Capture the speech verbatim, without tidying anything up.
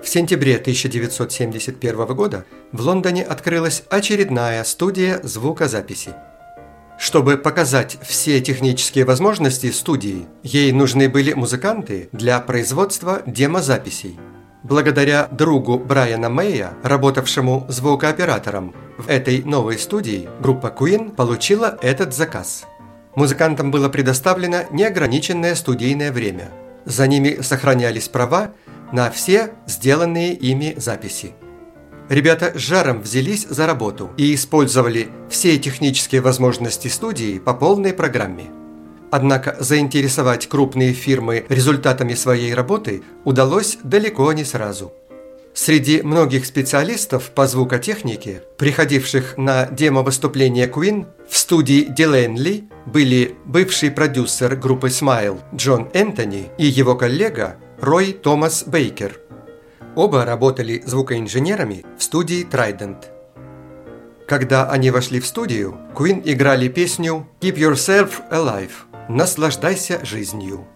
В сентябре тысяча девятьсот семьдесят первого года в Лондоне открылась очередная студия звукозаписи. Чтобы показать все технические возможности студии, ей нужны были музыканты для производства демозаписей. Благодаря другу Брайана Мэя, работавшему звукооператором в этой новой студии, группа Queen получила этот заказ. Музыкантам было предоставлено неограниченное студийное время. За ними сохранялись права на все сделанные ими записи. Ребята с жаром взялись за работу и использовали все технические возможности студии по полной программе. Однако заинтересовать крупные фирмы результатами своей работы удалось далеко не сразу. Среди многих специалистов по звукотехнике, приходивших на демо-выступление Queen, в студии Делейнли были бывший продюсер группы Smile Джон Энтони и его коллега Рой Томас Бейкер. Оба работали звукоинженерами в студии Trident. Когда они вошли в студию, Queen играли песню «Keep Yourself Alive» – «Наслаждайся жизнью».